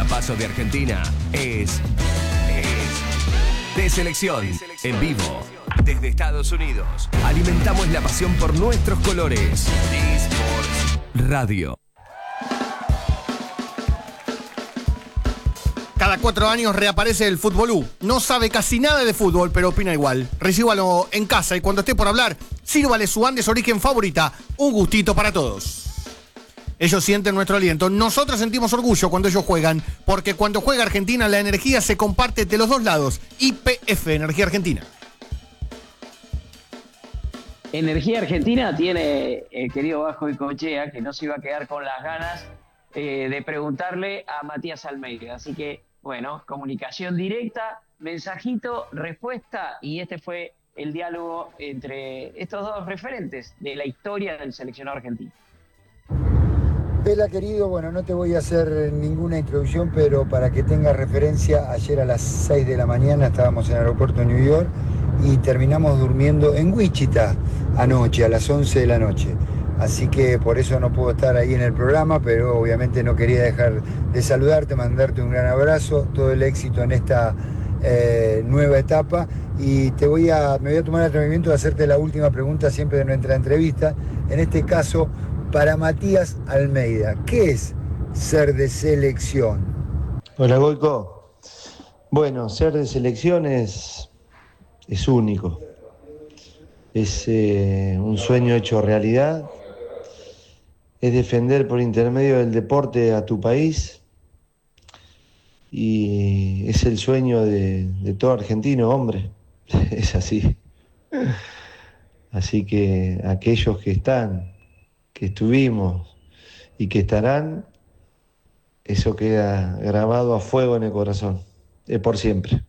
Cada paso de Argentina es de selección. En vivo, desde Estados Unidos. Alimentamos la pasión por nuestros colores. eSports Radio. Cada 4 años reaparece el Fútbol U. No sabe casi nada de fútbol, pero opina igual. Recíbalo en casa y cuando esté por hablar, sírvale su Andes Origen favorita. Un gustito para todos. Ellos sienten nuestro aliento. Nosotros sentimos orgullo cuando ellos juegan, porque cuando juega Argentina la energía se comparte de los dos lados. YPF, Energía Argentina. Energía Argentina tiene el querido Vasco Goicoechea, que no se iba a quedar con las ganas de preguntarle a Matías Almeida. Así que, bueno, comunicación directa, mensajito, respuesta, y este fue el diálogo entre estos dos referentes de la historia del seleccionado argentino. Vela, querido, bueno, no te voy a hacer ninguna introducción, pero para que tengas referencia, ayer a las 6 de la mañana estábamos en el aeropuerto de New York y terminamos durmiendo en Wichita anoche, a las 11 de la noche. Así que por eso no puedo estar ahí en el programa, pero obviamente no quería dejar de saludarte, mandarte un gran abrazo, todo el éxito en esta nueva etapa. Y me voy a tomar el atrevimiento de hacerte la última pregunta siempre de nuestra entrevista. En este caso, para Matías Almeida, ¿qué es ser de selección? Hola, Goico. Bueno, ser de selección es único. Es un sueño hecho realidad. Es defender por intermedio del deporte a tu país. Y es el sueño de todo argentino, hombre. Es así. Así que aquellos que están, que estuvimos y que estarán, eso queda grabado a fuego en el corazón, por siempre.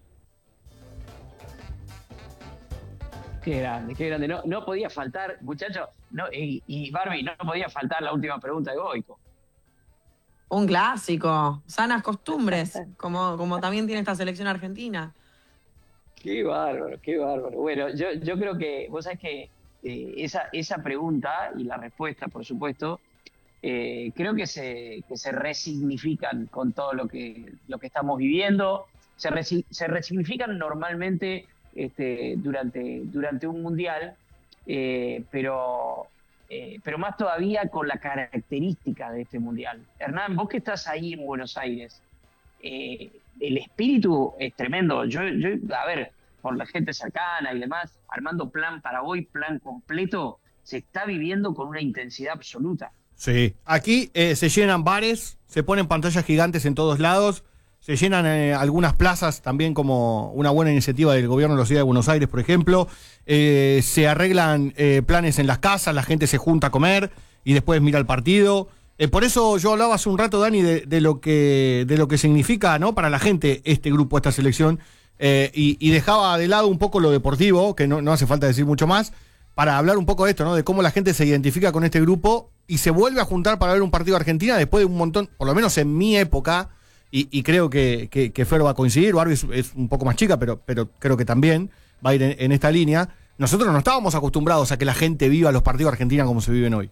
Qué grande, qué grande. No podía faltar, muchachos, y Barbie, no podía faltar la última pregunta de Goico. Un clásico, sanas costumbres, como también tiene esta selección argentina. Qué bárbaro, qué bárbaro. Bueno, yo creo que, vos sabés que esa pregunta y la respuesta, por supuesto, creo que se resignifican con todo lo que estamos viviendo. Se resignifican normalmente durante un mundial, pero más todavía con la característica de este mundial. Hernán, vos que estás ahí en Buenos Aires, el espíritu es tremendo. Yo, a ver, por la gente cercana y demás, armando plan para hoy, plan completo, se está viviendo con una intensidad absoluta. Sí, aquí se llenan bares, se ponen pantallas gigantes en todos lados, se llenan algunas plazas también, como una buena iniciativa del gobierno de la ciudad de Buenos Aires, por ejemplo. Se arreglan planes en las casas, la gente se junta a comer y después mira el partido. Por eso yo hablaba hace un rato, Dani, de lo que significa, ¿no?, para la gente este grupo, esta selección, y dejaba de lado un poco lo deportivo, que no hace falta decir mucho más, para hablar un poco de esto, ¿no?, de cómo la gente se identifica con este grupo y se vuelve a juntar para ver un partido de Argentina después de un montón, por lo menos en mi época, y creo que Fer va a coincidir. Barbie es un poco más chica, pero creo que también va a ir en esta línea. Nosotros no estábamos acostumbrados a que la gente viva los partidos de Argentina como se viven hoy.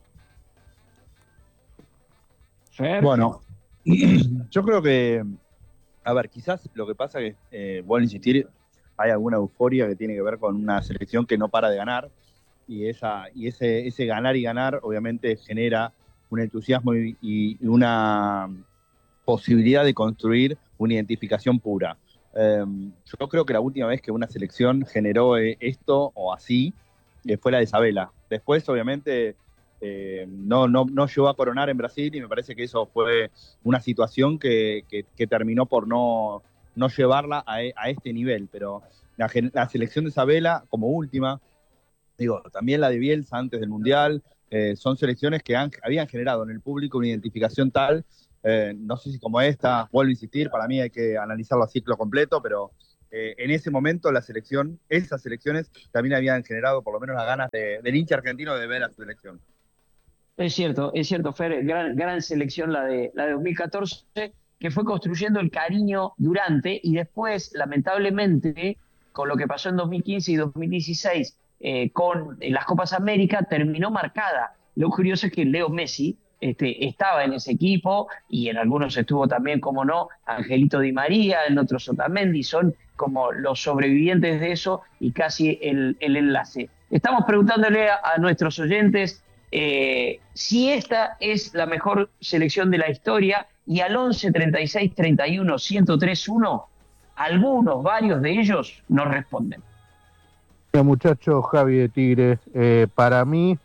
Bueno, yo creo que, a ver, quizás lo que pasa es que, vuelvo a insistir, hay alguna euforia que tiene que ver con una selección que no para de ganar, y ese ganar y ganar obviamente genera un entusiasmo y una posibilidad de construir una identificación pura. Yo creo que la última vez que una selección generó esto o así fue la de Isabela. Después, obviamente, no llegó a coronar en Brasil, y me parece que eso fue una situación que terminó por no llevarla a este nivel. Pero la selección de Isabela, como última, digo, también la de Bielsa antes del Mundial, son selecciones que habían generado en el público una identificación tal. No sé si como esta, vuelvo a insistir, para mí hay que analizarlo a ciclo completo, pero en ese momento esas selecciones también habían generado por lo menos las ganas del hincha argentino de ver a su selección. Es cierto, Fer, gran selección la de 2014, que fue construyendo el cariño durante, y después, lamentablemente, con lo que pasó en 2015 y 2016 con las Copas América, terminó marcada. Lo curioso es que Leo Messi estaba en ese equipo, y en algunos estuvo también, como no, Angelito Di María, en otros Otamendi, son como los sobrevivientes de eso y casi el enlace. Estamos preguntándole a nuestros oyentes si esta es la mejor selección de la historia, y al 11 36 31 1031 algunos, varios de ellos nos responden. Muchachos, Javi de Tigres, para mí,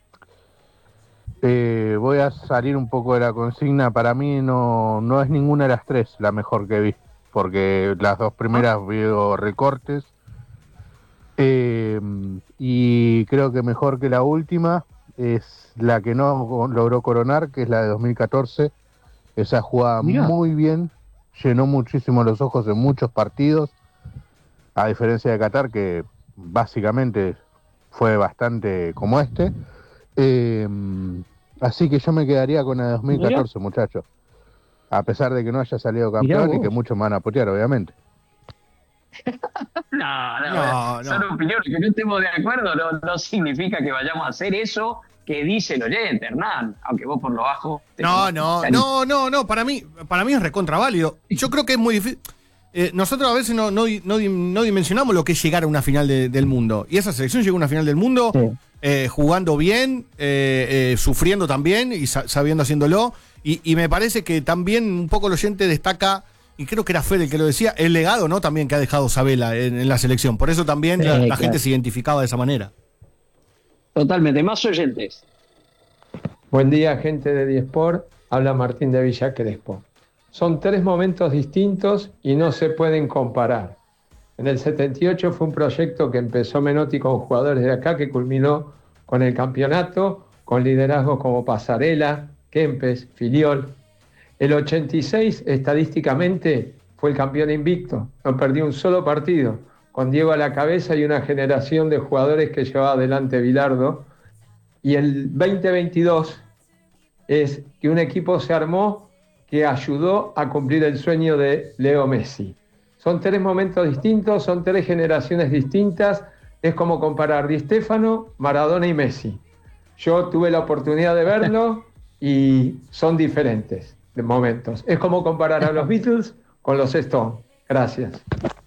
voy a salir un poco de la consigna, para mí no es ninguna de las tres la mejor que vi, porque las dos primeras veo recortes, y creo que mejor que la última es la que no logró coronar, que es la de 2014, esa jugaba muy bien, llenó muchísimo los ojos en muchos partidos, a diferencia de Qatar, que básicamente fue bastante como este. Así que yo me quedaría con la de 2014, muchachos. A pesar de que no haya salido campeón y que muchos me van a putear, obviamente. No. Son opiniones. Que no estemos de acuerdo no significa que vayamos a hacer eso que dice el oyente, Hernán. Aunque vos por lo bajo... No. Para mí es recontraválido. Yo creo que es muy difícil. Nosotros a veces no dimensionamos lo que es llegar a una final del mundo. Y esa selección llegó a una final del mundo jugando bien, sufriendo también y sabiendo haciéndolo. Y me parece que también un poco el oyente destaca, y creo que era Fede el que lo decía, el legado, ¿no? También que ha dejado Sabela en la selección. Por eso también la gente se identificaba de esa manera. Totalmente. Más oyentes. Buen día, gente de Diesport. Habla Martín de Villa Crespo. Son tres momentos distintos y no se pueden comparar. En el 78 fue un proyecto que empezó Menotti con jugadores de acá, que culminó con el campeonato, con liderazgos como Pasarela, Kempes, Filiol. El 86, estadísticamente, fue el campeón invicto. No perdió un solo partido, con Diego a la cabeza y una generación de jugadores que llevaba adelante Bilardo. Y el 2022 es que un equipo se armó que ayudó a cumplir el sueño de Leo Messi. Son tres momentos distintos, son tres generaciones distintas. Es como comparar Di Stéfano, Maradona y Messi. Yo tuve la oportunidad de verlo y son diferentes de momentos. Es como comparar a los Beatles con los Stones. Gracias.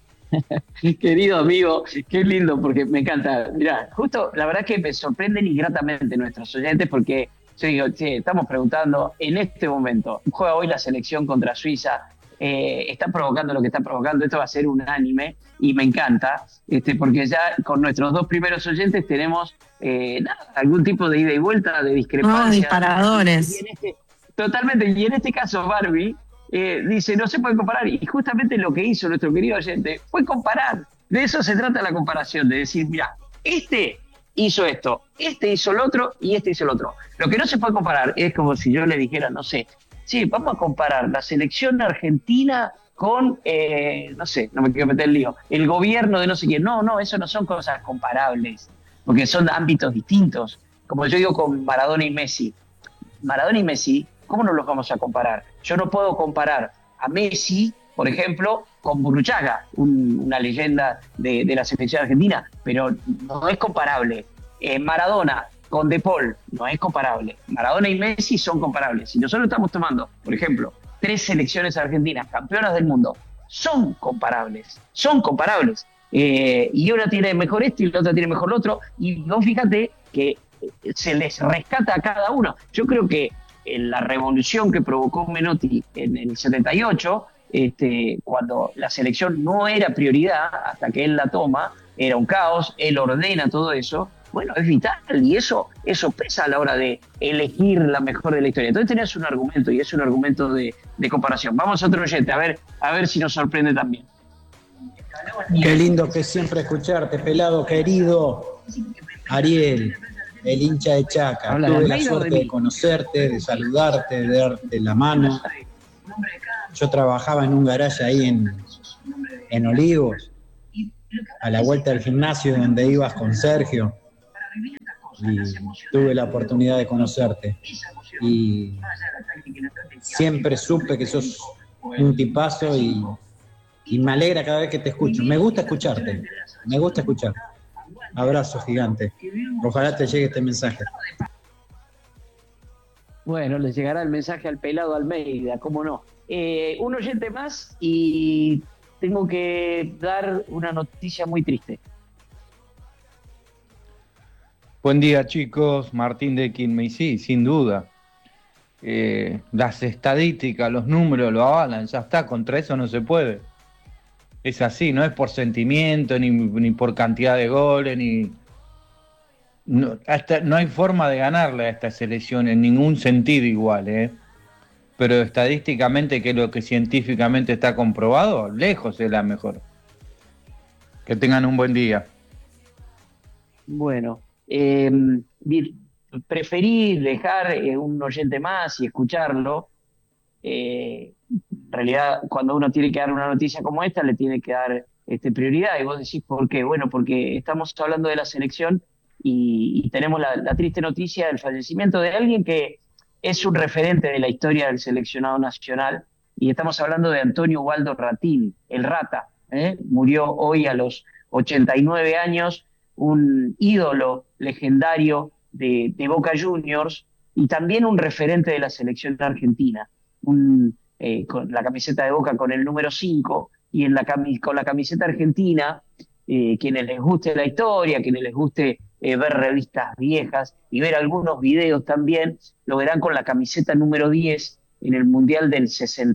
Querido amigo, qué lindo, porque me encanta. Mirá, justo la verdad que me sorprenden y gratamente nuestros oyentes, porque yo digo, estamos preguntando en este momento, juega hoy la selección contra Suiza, está provocando lo que está provocando, esto va a ser unánime y me encanta, porque ya con nuestros dos primeros oyentes tenemos algún tipo de ida y vuelta, de discrepancia. Disparadores. Totalmente, y en este caso Barbie dice, no se puede comparar, y justamente lo que hizo nuestro querido oyente fue comparar. De eso se trata la comparación, de decir, mira, este hizo esto, este hizo lo otro y este hizo lo otro. Lo que no se puede comparar es como si yo le dijera, no sé, sí, vamos a comparar la selección argentina con, no sé, no me quiero meter en lío, el gobierno de no sé quién. No, eso no son cosas comparables, porque son ámbitos distintos. Como yo digo con Maradona y Messi. Maradona y Messi, ¿cómo no los vamos a comparar? Yo no puedo comparar a Messi, por ejemplo, con Burruchaga, una leyenda de la selección argentina, pero no es comparable. Maradona con De Paul no es comparable. Maradona y Messi son comparables. Si nosotros estamos tomando, por ejemplo, tres selecciones argentinas campeonas del mundo, son comparables. Y una tiene mejor esto y la otra tiene mejor lo otro, y vos fíjate que se les rescata a cada uno. Yo creo que en la revolución que provocó Menotti en el 78, cuando la selección no era prioridad, hasta que él la toma, era un caos, él ordena todo eso, bueno, es vital, y eso pesa a la hora de elegir la mejor de la historia. Entonces tenés un argumento, y es un argumento de comparación. Vamos a otro oyente, a ver si nos sorprende también. Qué lindo que es siempre escucharte, pelado querido. Ariel, el hincha de Chaca. Tuve la suerte de conocerte, de saludarte, de darte la mano. Yo trabajaba en un garaje ahí en Olivos, a la vuelta del gimnasio donde ibas con Sergio, y tuve la oportunidad de conocerte. Y siempre supe que sos un tipazo y me alegra cada vez que te escucho. Me gusta escucharte, Abrazo gigante. Ojalá te llegue este mensaje. Bueno, le llegará el mensaje al pelado Almeida, cómo no. Un oyente más y tengo que dar una noticia muy triste. Buen día, chicos. Martín de Quilmes. Sí, sin duda. Las estadísticas, los números lo avalan, ya está, contra eso no se puede. Es así, no es por sentimiento, ni por cantidad de goles, no hay forma de ganarle a esta selección en ningún sentido igual, pero estadísticamente, que es lo que científicamente está comprobado, lejos es la mejor. Que tengan un buen día. Bueno, preferí dejar un oyente más y escucharlo. En realidad, cuando uno tiene que dar una noticia como esta, le tiene que dar prioridad. Y vos decís, ¿por qué? Bueno, porque estamos hablando de la selección y tenemos la triste noticia del fallecimiento de alguien que es un referente de la historia del seleccionado nacional. Y estamos hablando de Antonio Waldo Ratín, el Rata. Murió hoy a los 89 años, un ídolo legendario de Boca Juniors y también un referente de la selección argentina. Con la camiseta de Boca con el número 5 y con la camiseta argentina, quienes les guste la historia, quienes les guste ver revistas viejas y ver algunos videos también, lo verán con la camiseta número 10 en el Mundial del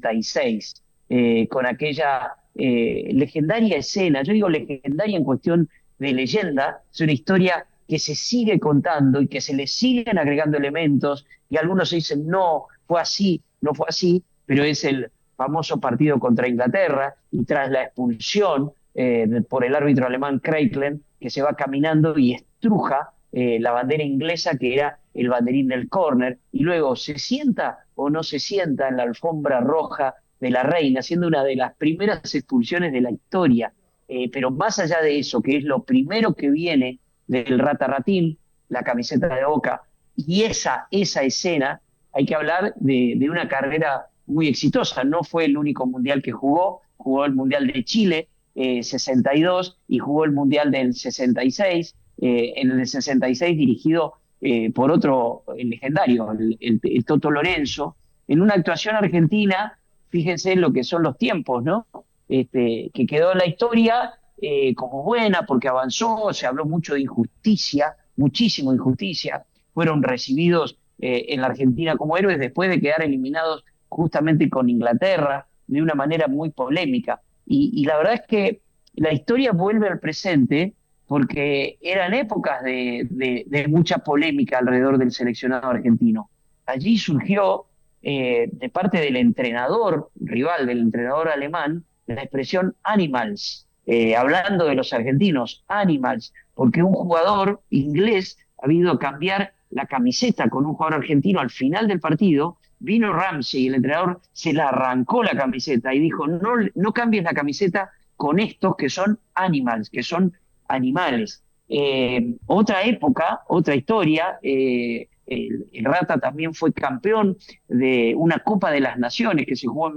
66, con aquella legendaria escena. Yo digo legendaria en cuestión de leyenda, es una historia que se sigue contando y que se le siguen agregando elementos, y algunos dicen, no, fue así, no fue así, pero es el famoso partido contra Inglaterra, y tras la expulsión por el árbitro alemán Kreitlen, que se va caminando y estruja la bandera inglesa, que era el banderín del córner, y luego se sienta o no se sienta en la alfombra roja de la reina, siendo una de las primeras expulsiones de la historia. Pero más allá de eso, que es lo primero que viene del Rata Ratín, la camiseta de Boca, y esa escena, hay que hablar de una carrera muy exitosa. No fue el único mundial que jugó el Mundial de Chile, 62, y jugó el Mundial del 66, en el 66 dirigido por otro legendario, el Toto Lorenzo, en una actuación argentina. Fíjense lo que son los tiempos, ¿no? Que quedó en la historia como buena porque avanzó, se habló mucho de injusticia, muchísimo injusticia, fueron recibidos en la Argentina como héroes después de quedar eliminados justamente con Inglaterra de una manera muy polémica. Y la verdad es que la historia vuelve al presente porque eran épocas de mucha polémica alrededor del seleccionado argentino. Allí surgió de parte del entrenador rival, del entrenador alemán, la expresión animals, hablando de los argentinos, animals, porque un jugador inglés ha ido a cambiar la camiseta con un jugador argentino al final del partido. Vino Ramsey y el entrenador se la arrancó la camiseta y dijo, no cambies la camiseta con estos que son animals, que son animales. Otra época, otra historia, el Rata también fue campeón de una Copa de las Naciones que se jugó en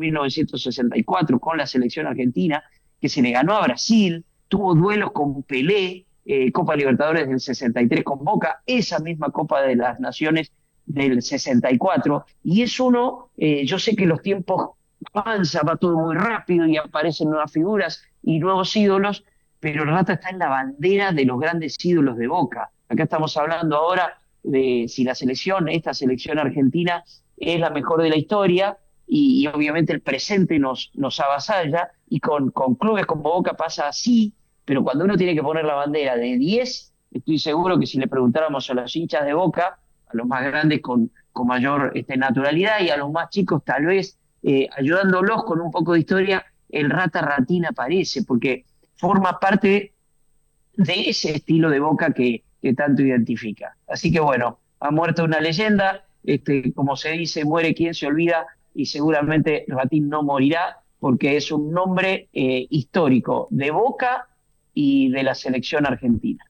1964 con la selección argentina, que se le ganó a Brasil, tuvo duelos con Pelé, Copa Libertadores del 63 con Boca, esa misma Copa de las Naciones del 64, y es yo sé que los tiempos avanzan, va todo muy rápido y aparecen nuevas figuras y nuevos ídolos, pero el Rata está en la bandera de los grandes ídolos de Boca. Acá estamos hablando ahora de si esta selección argentina es la mejor de la historia, y obviamente el presente nos avasalla, y con clubes como Boca pasa así, pero cuando uno tiene que poner la bandera de 10, estoy seguro que si le preguntáramos a los hinchas de Boca, a los más grandes con mayor naturalidad y a los más chicos tal vez ayudándolos con un poco de historia, el Rata Ratín aparece, porque forma parte de ese estilo de Boca que tanto identifica. Así que bueno, ha muerto una leyenda, como se dice, muere quien se olvida, y seguramente Ratín no morirá, porque es un nombre histórico de Boca y de la selección argentina.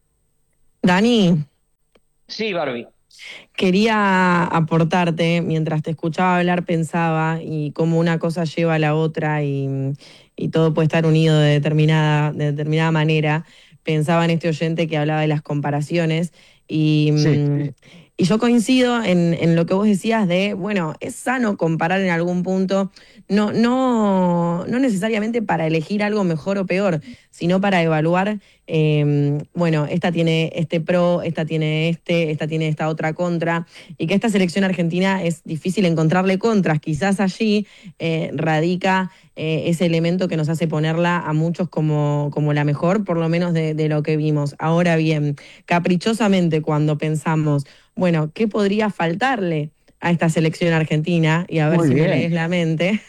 Dani. Sí, Barbie. Quería aportarte, mientras te escuchaba hablar pensaba, y cómo una cosa lleva a la otra y todo puede estar unido de determinada manera. Pensaba en este oyente que hablaba de las comparaciones y Y yo coincido en lo que vos decías de, bueno, es sano comparar en algún punto, no necesariamente para elegir algo mejor o peor, sino para evaluar, bueno, esta tiene este pro, esta tiene esta tiene esta otra contra, y que esta selección argentina es difícil encontrarle contras. Quizás allí radica ese elemento que nos hace ponerla a muchos como la mejor, por lo menos de lo que vimos. Ahora bien, caprichosamente cuando pensamos, bueno, ¿qué podría faltarle a esta selección argentina? Y a ver Muy si me bien. lees la mente.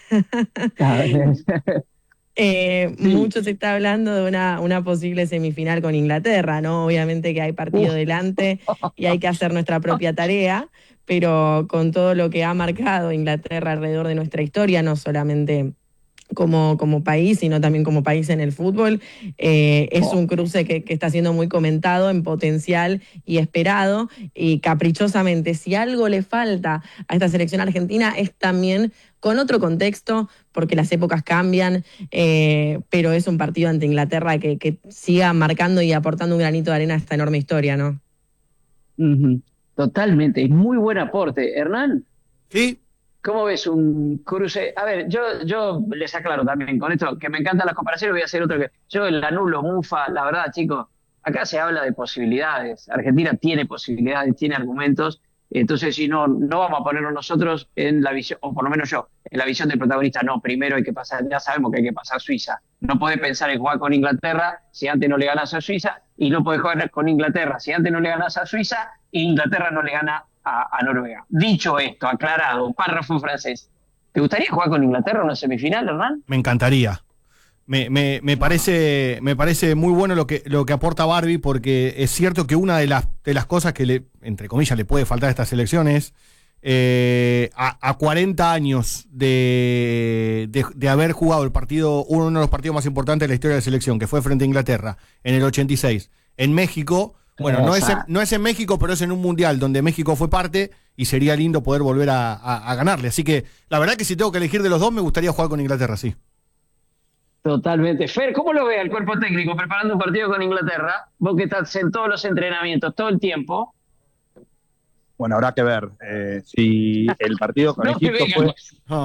Sí. Mucho se está hablando de una posible semifinal con Inglaterra, ¿no? Obviamente que hay partido delante y hay que hacer nuestra propia tarea, pero con todo lo que ha marcado Inglaterra alrededor de nuestra historia, no solamente como país, sino también como país en el fútbol, es un cruce que está siendo muy comentado en potencial y esperado, y caprichosamente, si algo le falta a esta selección argentina es también con otro contexto, porque las épocas cambian, pero es un partido ante Inglaterra que siga marcando y aportando un granito de arena a esta enorme historia, ¿no? Totalmente, muy buen aporte. Hernán, Sí, ¿cómo ves un cruce? A ver, yo les aclaro también con esto, que me encantan las comparaciones, voy a hacer otro que yo el anulo, Mufa, la verdad, chicos, acá se habla de posibilidades. Argentina tiene posibilidades, tiene argumentos, entonces si no vamos a ponernos nosotros en la visión, o por lo menos yo, en la visión del protagonista, no, primero hay que pasar, ya sabemos que hay que pasar Suiza. No podés pensar en jugar con Inglaterra si antes no le ganas a Suiza, y no podés jugar con Inglaterra si antes no le ganas a Suiza, e Inglaterra no le gana a Noruega. Dicho esto, aclarado, párrafo francés, ¿te gustaría jugar con Inglaterra en una semifinal, Hernán? me encantaría. Me parece muy bueno lo que aporta Barbie, porque es cierto que una de las cosas que entre comillas, le puede faltar a estas elecciones, a 40 años de haber jugado uno de los partidos más importantes de la historia de la selección, que fue frente a Inglaterra en el 86, en México. Bueno, no es en México, pero es en un mundial donde México fue parte, y sería lindo poder volver a ganarle. Así que la verdad que si tengo que elegir de los dos, me gustaría jugar con Inglaterra, sí. Totalmente. Fer, ¿cómo lo ve el cuerpo técnico preparando un partido con Inglaterra? Vos que estás en todos los entrenamientos todo el tiempo. Bueno, habrá que ver si el partido con Egipto fue.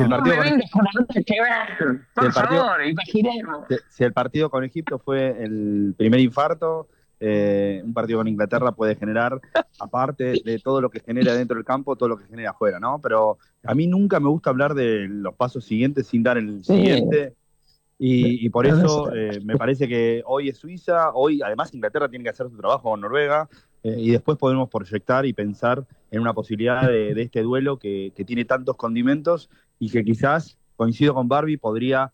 Si el partido con Egipto fue el primer infarto, un partido con Inglaterra puede generar, aparte de todo lo que genera dentro del campo, todo lo que genera afuera, ¿no? Pero a mí nunca me gusta hablar de los pasos siguientes sin dar el siguiente. Y por eso me parece que hoy es Suiza, hoy además Inglaterra tiene que hacer su trabajo con Noruega, y después podemos proyectar y pensar en una posibilidad de este duelo que tiene tantos condimentos y que quizás, coincido con Barbie, podría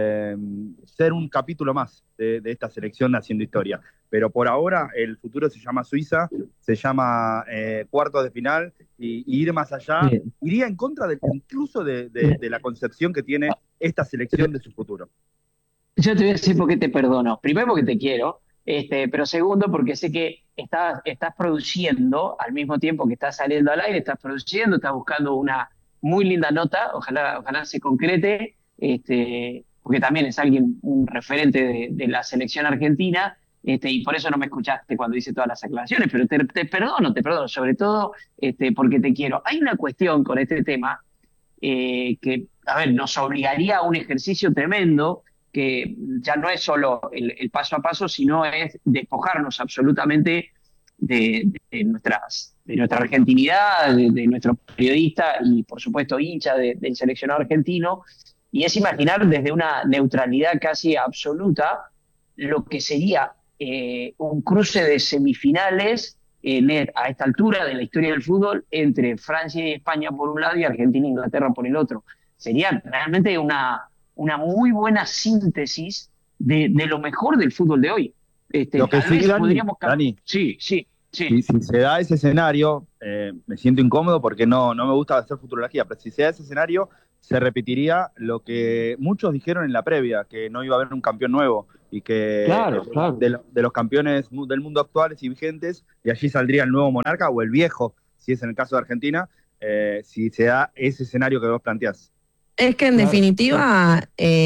ser un capítulo más de esta selección haciendo historia. Pero por ahora el futuro se llama Suiza, se llama cuartos de final, y ir más allá iría en contra incluso de la concepción que tiene esta selección de su futuro. Yo te voy a decir por qué te perdono. Primero porque te quiero, pero segundo porque sé que estás produciendo al mismo tiempo que estás saliendo al aire, estás produciendo, estás buscando una muy linda nota, ojalá se concrete, porque también es un referente de la selección argentina, y por eso no me escuchaste cuando hice todas las aclaraciones, pero te perdono, sobre todo porque te quiero. Hay una cuestión con este tema que, a ver, nos obligaría a un ejercicio tremendo, que ya no es solo el paso a paso, sino es despojarnos absolutamente de nuestra argentinidad, de nuestro periodista y, por supuesto, hincha del seleccionado argentino, y es imaginar desde una neutralidad casi absoluta lo que sería un cruce de semifinales a esta altura de la historia del fútbol entre Francia y España por un lado y Argentina e Inglaterra por el otro. Sería realmente una muy buena síntesis de lo mejor del fútbol de hoy. Lo que sí, Dani, Sí. Si se da ese escenario, me siento incómodo porque no me gusta hacer futurología, pero si se da ese escenario, se repetiría lo que muchos dijeron en la previa, que no iba a haber un campeón nuevo, y que claro. De los campeones del mundo actuales y vigentes, y allí saldría el nuevo monarca o el viejo, si es en el caso de Argentina, si se da ese escenario que vos planteás. Es que en definitiva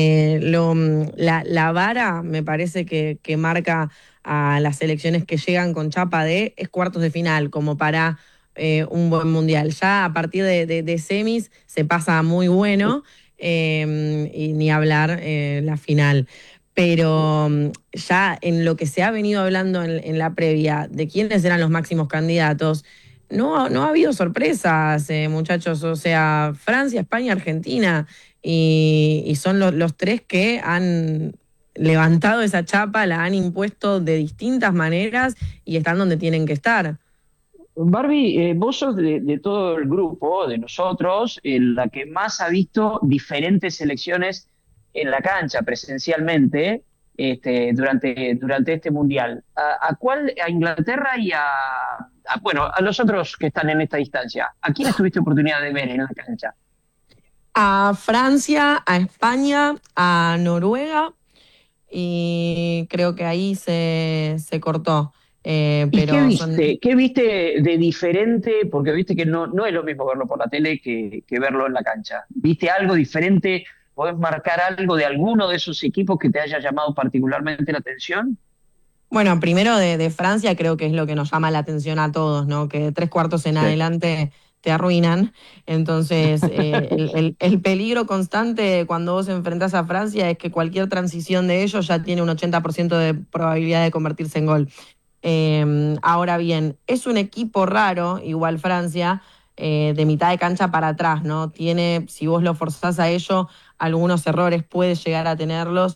la vara me parece que marca a las selecciones que llegan con chapa es cuartos de final, como para un buen mundial. Ya a partir de semis se pasa a muy bueno, y ni hablar la final. Pero ya en lo que se ha venido hablando en la previa de quiénes eran los máximos candidatos, no ha habido sorpresas, muchachos. O sea, Francia, España, Argentina, y son los tres que han levantado esa chapa, la han impuesto de distintas maneras y están donde tienen que estar. Barbie, vos sos de todo el grupo, de nosotros, la que más ha visto diferentes selecciones en la cancha, presencialmente, durante este Mundial. ¿A cuál? ¿A Inglaterra y bueno, a los otros que están en esta distancia? ¿A quiénes tuviste oportunidad de ver en la cancha? A Francia, a España, a Noruega, y creo que ahí se cortó. ¿Y Pero qué viste? ¿Qué viste de diferente? Porque viste que no es lo mismo verlo por la tele que verlo en la cancha. ¿Viste algo diferente? ¿Podés marcar algo de alguno de esos equipos que te haya llamado particularmente la atención? Bueno, primero de Francia creo que es lo que nos llama la atención a todos, ¿no? Que de 3/4 en adelante te arruinan. Entonces, el peligro constante cuando vos enfrentás a Francia es que cualquier transición de ellos ya tiene un 80% de probabilidad de convertirse en gol. Ahora bien, es un equipo raro, igual Francia, de mitad de cancha para atrás, ¿no? Tiene, si vos lo forzás a ello, algunos errores puede llegar a tenerlos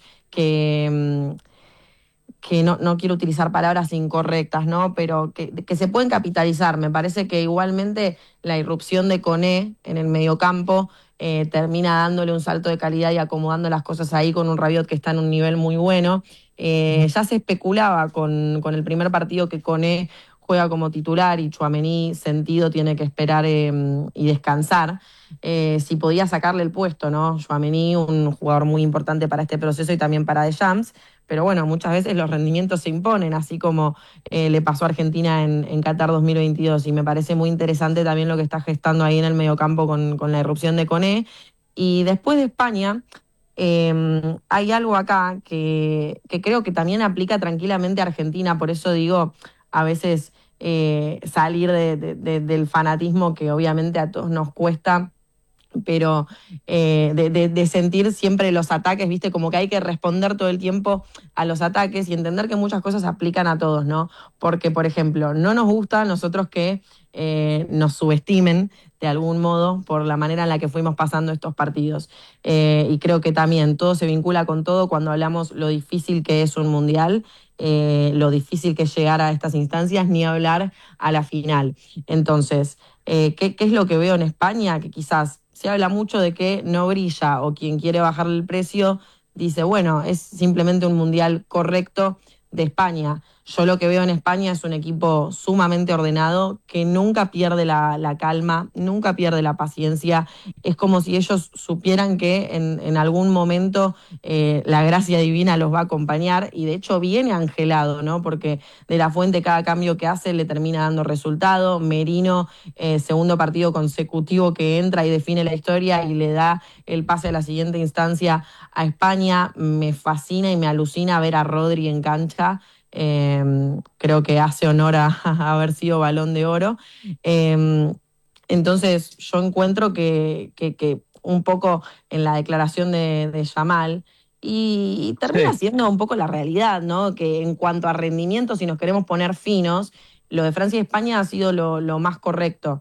que no quiero utilizar palabras incorrectas, ¿no? Pero que se pueden capitalizar. Me parece que igualmente la irrupción de Koné en el mediocampo termina dándole un salto de calidad y acomodando las cosas ahí con un Rabiot que está en un nivel muy bueno. Ya se especulaba con el primer partido que Koné juega como titular y Tchouaméni sentido tiene que esperar y descansar. Si podía sacarle el puesto, ¿no? Tchouaméni, un jugador muy importante para este proceso y también para Deschamps. Pero bueno, muchas veces los rendimientos se imponen, así como le pasó a Argentina en Qatar 2022. Y me parece muy interesante también lo que está gestando ahí en el mediocampo con la irrupción de Koné. Y después de España, hay algo acá que creo que también aplica tranquilamente a Argentina. Por eso digo, a veces salir del fanatismo que obviamente a todos nos cuesta, pero de sentir siempre los ataques, ¿viste? Como que hay que responder todo el tiempo a los ataques y entender que muchas cosas aplican a todos, ¿no? Porque, por ejemplo, no nos gusta a nosotros que nos subestimen de algún modo por la manera en la que fuimos pasando estos partidos. Y creo que también todo se vincula con todo cuando hablamos lo difícil que es un mundial, lo difícil que es llegar a estas instancias, ni hablar a la final. Entonces, ¿qué es lo que veo en España? Que quizás se habla mucho de que no brilla o quien quiere bajarle el precio dice, bueno, es simplemente un mundial correcto de España. Yo lo que veo en España es un equipo sumamente ordenado que nunca pierde la calma, nunca pierde la paciencia. Es como si ellos supieran que en algún momento la gracia divina los va a acompañar y de hecho viene angelado, ¿no? Porque De La Fuente cada cambio que hace le termina dando resultado. Merino, segundo partido consecutivo que entra y define la historia y le da el pase a la siguiente instancia a España. Me fascina y me alucina ver a Rodri en cancha. Creo que hace honor a haber sido Balón de Oro. Entonces yo encuentro que un poco en la declaración de Yamal, y termina siendo un poco la realidad, ¿no? Que en cuanto a rendimiento, si nos queremos poner finos, lo de Francia y España ha sido lo más correcto.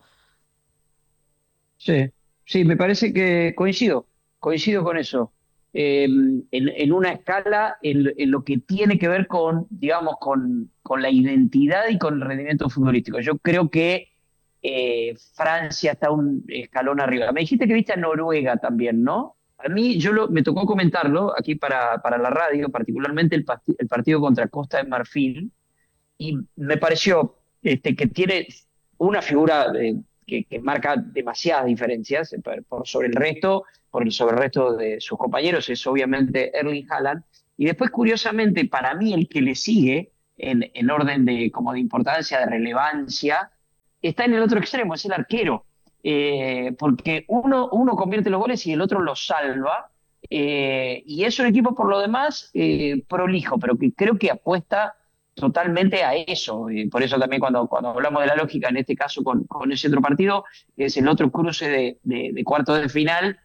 Sí, me parece que coincido con eso. En una escala en lo que tiene que ver con, digamos, con la identidad y con el rendimiento futbolístico. Yo creo que Francia está un escalón arriba. Me dijiste que viste a Noruega también, ¿no? A mí me tocó comentarlo aquí para la radio, particularmente el partido contra Costa de Marfil, y me pareció que tiene una figura que marca demasiadas diferencias sobre el resto de sus compañeros, es obviamente Erling Haaland. Y después, curiosamente, para mí el que le sigue en orden de importancia, de relevancia, está en el otro extremo, es el arquero. Porque uno convierte los goles y el otro los salva. Y es un equipo, por lo demás, prolijo, pero que creo que apuesta totalmente a eso. Por eso también cuando hablamos de la lógica, en este caso con ese otro partido, que es el otro cruce de cuartos de final,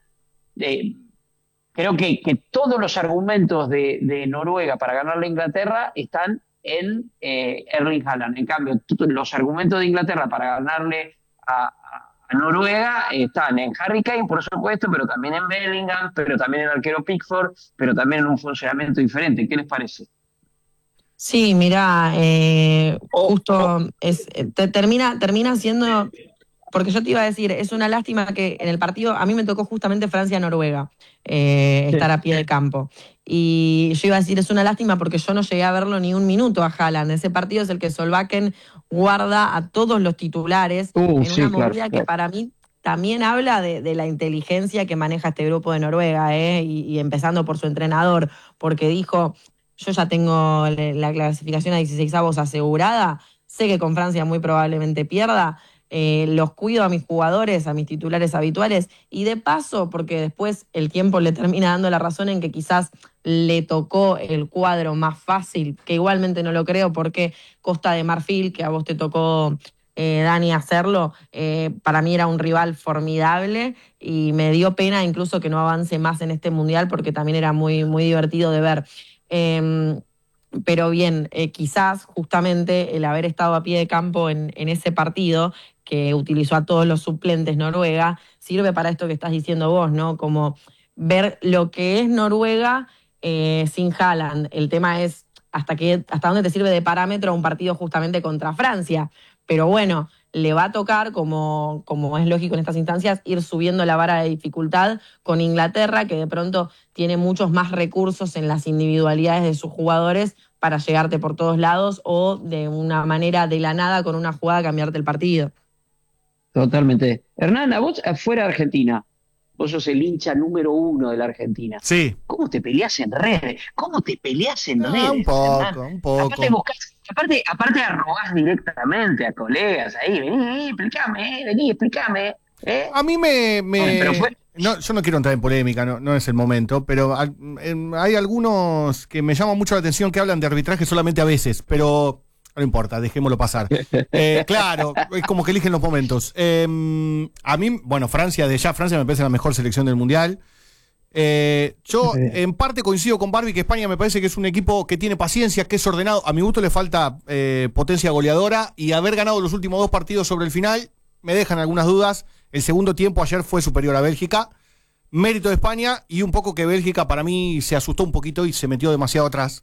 creo que todos los argumentos de Noruega para ganarle a Inglaterra están en Erling Haaland. En cambio, los argumentos de Inglaterra para ganarle a Noruega están en Harry Kane, por supuesto, pero también en Bellingham, pero también en el arquero Pickford, pero también en un funcionamiento diferente. ¿Qué les parece? Sí, mirá, justo termina siendo, porque yo te iba a decir, es una lástima que en el partido, a mí me tocó justamente Francia-Noruega, estar a pie de campo. Y yo iba a decir, es una lástima porque yo no llegué a verlo ni un minuto a Haaland. Ese partido es el que Solbakken guarda a todos los titulares en una movida que para mí también habla de la inteligencia que maneja este grupo de Noruega, y empezando por su entrenador, porque dijo, yo ya tengo la clasificación a 16avos asegurada, sé que con Francia muy probablemente pierda, los cuido a mis jugadores, a mis titulares habituales, y de paso, porque después el tiempo le termina dando la razón en que quizás le tocó el cuadro más fácil, que igualmente no lo creo, porque Costa de Marfil, que a vos te tocó, Dani, hacerlo, para mí era un rival formidable y me dio pena incluso que no avance más en este mundial, porque también era muy, muy divertido de ver. Pero bien, quizás justamente el haber estado a pie de campo en ese partido, que utilizó a todos los suplentes Noruega, sirve para esto que estás diciendo vos, ¿no? Como ver lo que es Noruega sin Haaland. El tema es hasta dónde te sirve de parámetro un partido justamente contra Francia. Pero bueno, le va a tocar, como es lógico en estas instancias, ir subiendo la vara de dificultad con Inglaterra, que de pronto tiene muchos más recursos en las individualidades de sus jugadores para llegarte por todos lados o de una manera de la nada con una jugada cambiarte el partido. Totalmente. Hernán, a vos fuera de Argentina, vos sos el hincha número 1 de la Argentina. Sí. ¿Cómo te peleás en redes? Un poco. Aparte arrogás directamente a colegas ahí, vení, explícame. A mí no, yo no quiero entrar en polémica, no es el momento, pero hay algunos que me llaman mucho la atención que hablan de arbitraje solamente a veces, pero no importa, dejémoslo pasar. Claro, es como que eligen los momentos. A mí, bueno, Francia me parece la mejor selección del Mundial. Yo en parte coincido con Barbie que España me parece que es un equipo que tiene paciencia, que es ordenado. A mi gusto le falta potencia goleadora, y haber ganado los últimos 2 partidos sobre el final me dejan algunas dudas. El segundo tiempo ayer fue superior a Bélgica, mérito de España, y un poco que Bélgica para mí se asustó un poquito y se metió demasiado atrás.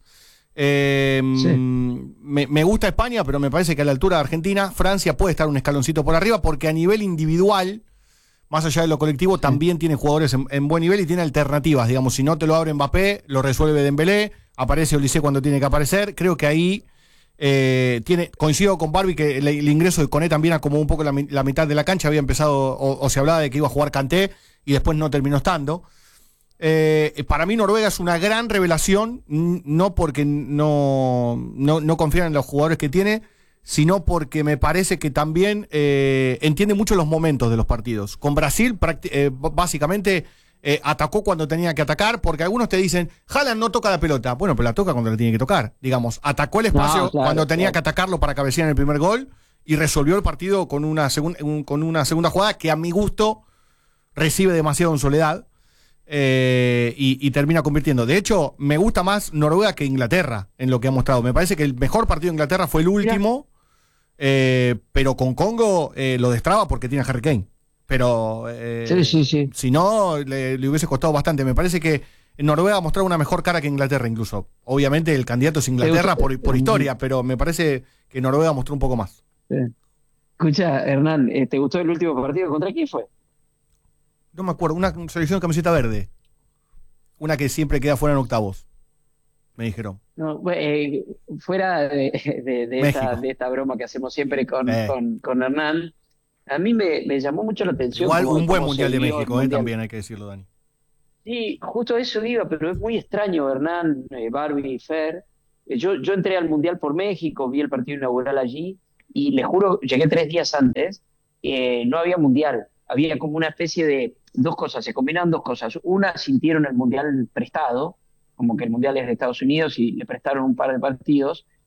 Me gusta España, pero me parece que a la altura de Argentina, Francia puede estar un escaloncito por arriba, porque a nivel individual, más allá de lo colectivo, también tiene jugadores en buen nivel y tiene alternativas. Digamos, si no te lo abre Mbappé, lo resuelve Dembélé, aparece Olise cuando tiene que aparecer. Creo que ahí coincido con Barbie que el ingreso de Koné también acomodó un poco la mitad de la cancha. Había empezado, o se hablaba de que iba a jugar Kanté y después no terminó estando. Para mí Noruega es una gran revelación, no porque no confían en los jugadores que tiene, sino porque me parece que también entiende mucho los momentos de los partidos. Con Brasil básicamente atacó cuando tenía que atacar, porque algunos te dicen, Haaland no toca la pelota. Bueno, pero la toca cuando la tiene que tocar. Digamos, atacó el espacio cuando tenía que atacarlo para cabecear en el primer gol, y resolvió el partido con una segunda jugada que a mi gusto recibe demasiado en soledad. Y termina convirtiendo. De hecho, me gusta más Noruega que Inglaterra en lo que ha mostrado. Me parece que el mejor partido de Inglaterra fue el último, pero con Congo lo destraba porque tiene a Harry Kane. Pero sí. Si no, le hubiese costado bastante. Me parece que Noruega ha mostrado una mejor cara que Inglaterra incluso. Obviamente el candidato es Inglaterra por historia, pero me parece que Noruega mostró un poco más. Escucha, Hernán, ¿te gustó el último partido? ¿Contra quién fue? No me acuerdo, una selección de camiseta verde. Una que siempre queda fuera en octavos, me dijeron. No, fuera de esta broma que hacemos siempre con Hernán, a mí me llamó mucho la atención. Igual un buen Mundial de México, también hay que decirlo, Dani. Sí, justo a eso iba, pero es muy extraño, Hernán, Barbie y Fer. Yo entré al Mundial por México, vi el partido inaugural allí, y les juro, llegué 3 días antes, no había Mundial. Había como una especie de 2 cosas, se combinaban 2 cosas. Una, sintieron el Mundial prestado, como que el Mundial es de Estados Unidos y le prestaron un par de partidos,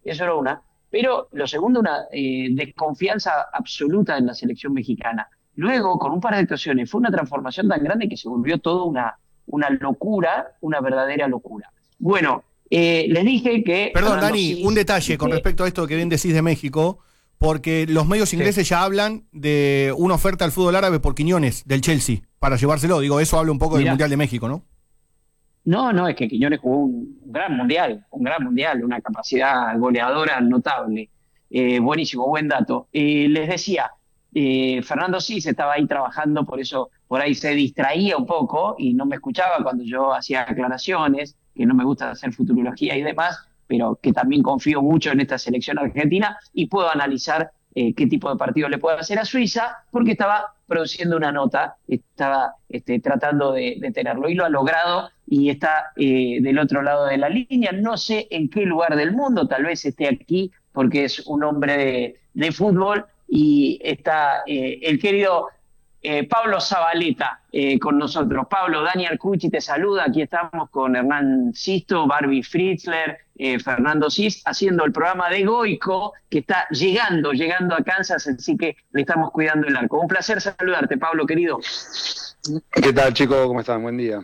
eso era una. Pero lo segundo, una desconfianza absoluta en la selección mexicana. Luego, con un par de actuaciones, fue una transformación tan grande que se volvió todo una locura, una verdadera locura. Bueno, les dije que... Perdón, Fernando Dani, Cis, un detalle con respecto a esto que bien decís de México, porque los medios ingleses ya hablan de una oferta al fútbol árabe por Quiñones, del Chelsea, para llevárselo. Digo, eso habla un poco del Mundial de México, ¿no? No, es que Quiñones jugó un gran mundial, una capacidad goleadora notable. Buenísimo, buen dato. Les decía, Fernando Cis estaba ahí trabajando, por eso por ahí se distraía un poco y no me escuchaba cuando yo hacía aclaraciones, que no me gusta hacer futurología y demás, pero que también confío mucho en esta selección argentina y puedo analizar qué tipo de partido le puedo hacer a Suiza, porque estaba produciendo una nota, estaba tratando de tenerlo y lo ha logrado y está del otro lado de la línea. No sé en qué lugar del mundo, tal vez esté aquí porque es un hombre de fútbol y está el querido Pablo Zabaleta con nosotros. Pablo, Dani Arcucci te saluda, aquí estamos con Hernán Sisto, Barbie Fritzler, Fernando Cis, haciendo el programa de Goico, que está llegando a Kansas, así que le estamos cuidando el arco. Un placer saludarte, Pablo, querido. ¿Qué tal, chicos? ¿Cómo están? Buen día.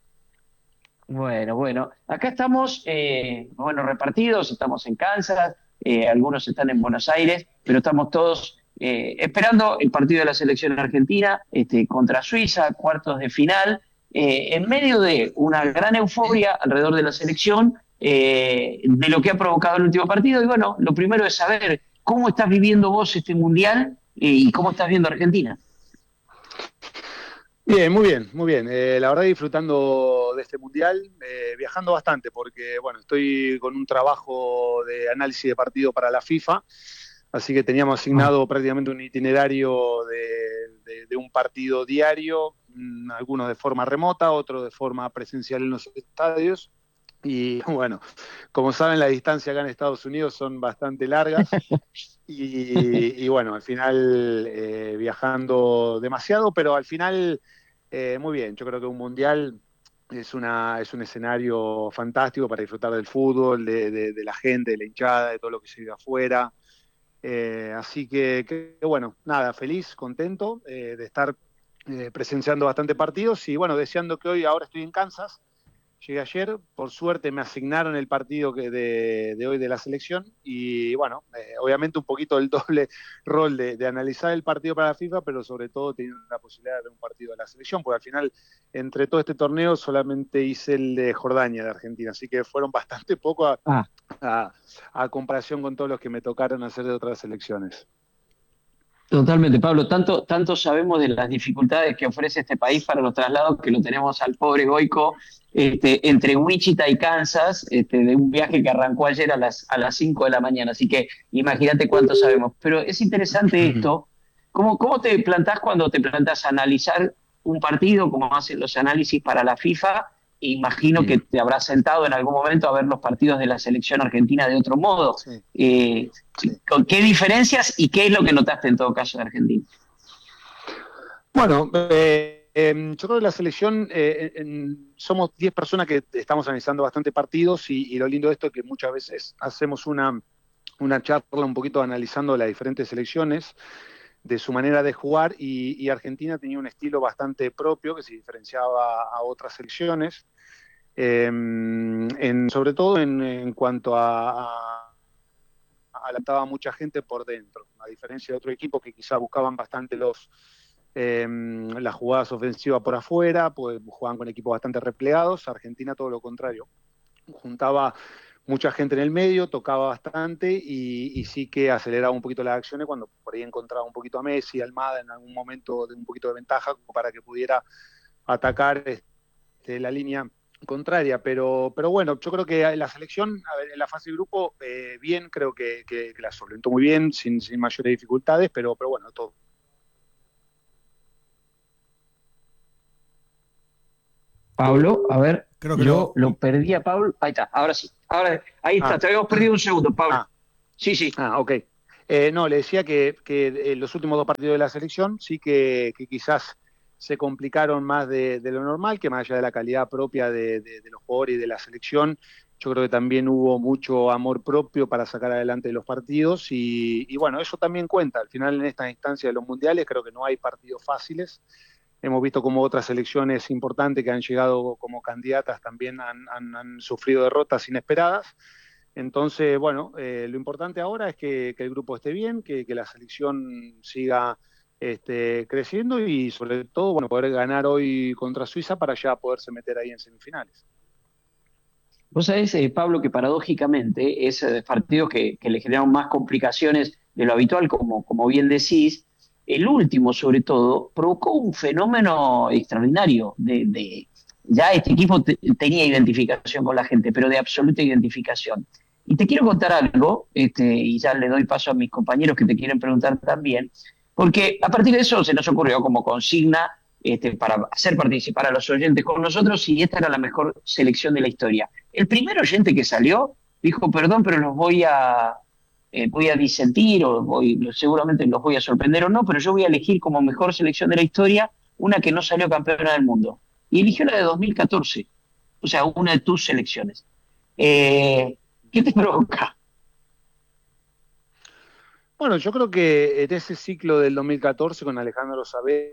Bueno, acá estamos, repartidos, estamos en Kansas, algunos están en Buenos Aires, pero estamos todos esperando el partido de la selección argentina contra Suiza, cuartos de final, en medio de una gran euforia alrededor de la selección, de lo que ha provocado el último partido. Y bueno, lo primero es saber cómo estás viviendo vos este Mundial y cómo estás viendo Argentina. Bien, muy bien. La verdad disfrutando de este Mundial, viajando bastante porque, bueno, estoy con un trabajo de análisis de partido para la FIFA, así que teníamos asignado prácticamente un itinerario de un partido diario, algunos de forma remota, otros de forma presencial en los estadios. Y bueno, como saben, la distancia acá en Estados Unidos son bastante largas y bueno, al final viajando demasiado, pero al final muy bien. Yo creo que un mundial es un escenario fantástico para disfrutar del fútbol, de la gente, de la hinchada, de todo lo que se vive afuera. Así que bueno, nada, feliz, contento de estar presenciando bastante partidos y bueno, deseando que ahora estoy en Kansas. Llegué ayer, por suerte me asignaron el partido de hoy de la selección y bueno, obviamente un poquito el doble rol de analizar el partido para la FIFA, pero sobre todo teniendo la posibilidad de ver un partido de la selección, porque al final entre todo este torneo solamente hice el de Jordania, de Argentina, así que fueron bastante poco a comparación con todos los que me tocaron hacer de otras selecciones. Totalmente, Pablo. Tanto sabemos de las dificultades que ofrece este país para los traslados que lo tenemos al pobre Goico entre Wichita y Kansas, de un viaje que arrancó ayer a las 5 de la mañana. Así que imagínate cuánto sabemos. Pero es interesante esto. ¿Cómo te plantás cuando te plantás a analizar un partido, como hacen los análisis para la FIFA? Imagino que te habrás sentado en algún momento a ver los partidos de la selección argentina de otro modo. Sí. ¿Con qué diferencias y qué es lo que notaste en todo caso de Argentina? Bueno, yo creo que la selección, somos 10 personas que estamos analizando bastante partidos y lo lindo de esto es que muchas veces hacemos una charla un poquito analizando las diferentes selecciones, de su manera de jugar y Argentina tenía un estilo bastante propio que se diferenciaba a otras selecciones, sobre todo en cuanto a adaptaba a mucha gente por dentro, a diferencia de otros equipos que quizás buscaban bastante las jugadas ofensivas por afuera, pues jugaban con equipos bastante replegados. Argentina todo lo contrario, juntaba mucha gente en el medio, tocaba bastante y sí que aceleraba un poquito las acciones cuando por ahí encontraba un poquito a Messi, Almada en algún momento de un poquito de ventaja como para que pudiera atacar la línea contraria, pero bueno, yo creo que la selección, a ver, en la fase de grupo, bien, creo que la solventó muy bien, sin mayores dificultades, pero bueno, todo. Pablo, a ver, creo que yo lo perdí a Pablo. Ahí está, ahora sí. Ahí está, te habíamos perdido un segundo, Pablo. Sí. Ok. No, le decía que los últimos dos partidos de la selección sí que quizás se complicaron más de lo normal, que más allá de la calidad propia de los jugadores y de la selección, yo creo que también hubo mucho amor propio para sacar adelante los partidos y bueno, eso también cuenta. Al final en estas instancias de los mundiales creo que no hay partidos fáciles. Hemos visto como otras selecciones importantes que han llegado como candidatas también han sufrido derrotas inesperadas. Entonces, bueno, lo importante ahora es que el grupo esté bien, que la selección siga creciendo y sobre todo, bueno, poder ganar hoy contra Suiza para ya poderse meter ahí en semifinales. Vos sabés, Pablo, que paradójicamente es partidos que le generaron más complicaciones de lo habitual, como bien decís. El último, sobre todo, provocó un fenómeno extraordinario. Ya este equipo tenía identificación con la gente, pero de absoluta identificación. Y te quiero contar algo, y ya le doy paso a mis compañeros que te quieren preguntar también, porque a partir de eso se nos ocurrió como consigna para hacer participar a los oyentes con nosotros y esta era la mejor selección de la historia. El primer oyente que salió dijo, perdón, pero los voy a disentir seguramente los voy a sorprender o no, pero yo voy a elegir como mejor selección de la historia una que no salió campeona del mundo. Y eligió la de 2014, o sea, una de tus selecciones. ¿Qué te provoca? Bueno, yo creo que en ese ciclo del 2014 con Alejandro Sabella,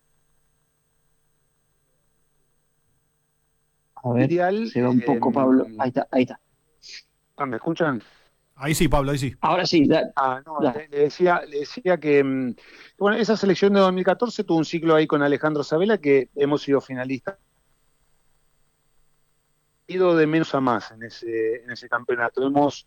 a ver, se va un poco, Pablo. Ahí está. ¿Me escuchan? Ahí sí, Pablo, ahí sí. Ahora sí. Le decía que, bueno, esa selección de 2014 tuvo un ciclo ahí con Alejandro Sabella que hemos sido finalistas. Ido de menos a más en ese campeonato.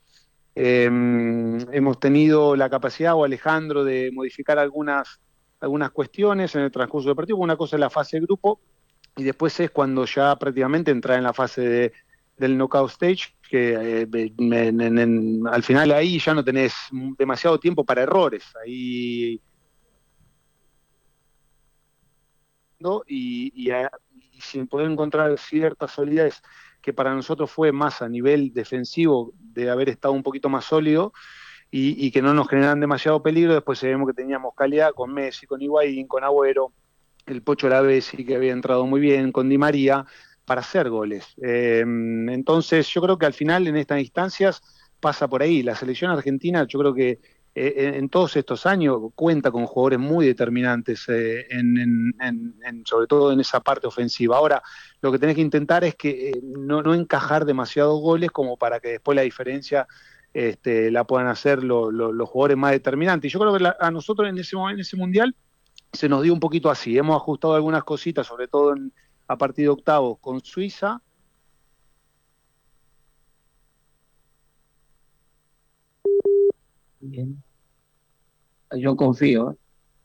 Hemos tenido la capacidad, o Alejandro, de modificar algunas cuestiones en el transcurso del partido. Una cosa es la fase de grupo y después es cuando ya prácticamente entra en la fase del knockout stage, que al final ahí ya no tenés demasiado tiempo para errores. Ahí y sin poder encontrar cierta solidez que para nosotros fue más a nivel defensivo de haber estado un poquito más sólido y que no nos generan demasiado peligro. Después sabemos que teníamos calidad con Messi, con Higuaín, con Agüero, el Pocho Lavezzi, que había entrado muy bien, con Di María, para hacer goles. Entonces yo creo que al final en estas instancias pasa por ahí. La selección argentina, yo creo que en todos estos años cuenta con jugadores muy determinantes, sobre todo en esa parte ofensiva. Ahora, lo que tenés que intentar es que no encajar demasiados goles como para que después la diferencia la puedan hacer los jugadores más determinantes. Y yo creo que a nosotros en ese mundial se nos dio un poquito así. Hemos ajustado algunas cositas, sobre todo a partir de octavos con Suiza. Bien. Yo confío.